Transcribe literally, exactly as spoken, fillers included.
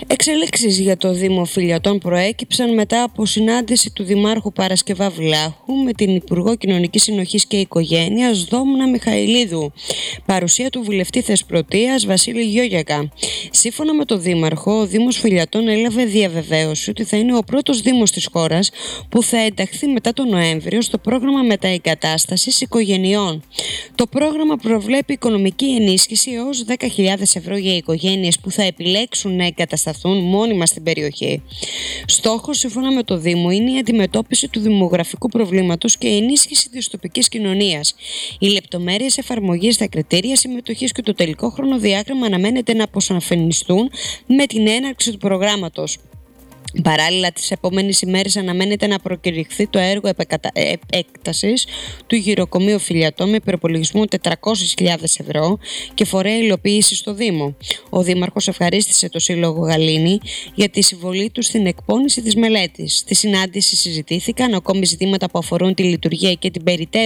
Εξελίξεις για το Δήμο Φιλιατών προέκυψαν μετά από συνάντηση του Δημάρχου Παρασκευά Βλάχου με την Υπουργό Κοινωνικής Συνοχής και Οικογένειας Δόμνα Μιχαηλίδου. Παρουσία του βουλευτή Θεσπρωτείας Βασίλη Γιώγιακα. Σύμφωνα με τον Δήμαρχο, ο Δήμος Φιλιατών έλαβε διαβεβαίωση ότι θα είναι ο πρώτος Δήμος της χώρας που θα ενταχθεί μετά τον Νοέμβριο στο πρόγραμμα μεταεγκατάστασης οικογενειών. Το πρόγραμμα προβλέπει οικονομική ενίσχυση έως δέκα χιλιάδες ευρώ για οικογένειες που θα επιλέξουν να εγκατασταθούν μόνιμα στην περιοχή. Στόχος, σύμφωνα με το Δήμο, είναι η αντιμετώπιση του δημογραφικού προβλήματος και η ενίσχυση της τοπικής κοινωνίας. Οι λεπτομέρειες εφαρμογής, τα κριτήρια συμμετοχής και το τελικό χρονοδιάγραμμα αναμένεται να αποσαφινιστούν με την έναρξη του προγράμματος. Παράλληλα, τις επόμενες ημέρες αναμένεται να προκηρυχθεί το έργο επέκτασης του γυροκομείου Φιλιατών με προϋπολογισμό τετρακόσιες χιλιάδες ευρώ και φορέα υλοποίησης στο Δήμο. Ο Δήμαρχος ευχαρίστησε το Σύλλογο Γαλήνη για τη συμβολή του στην εκπόνηση της μελέτης. Στη συνάντηση συζητήθηκαν ακόμη ζητήματα που αφορούν τη λειτουργία και την περιττέρω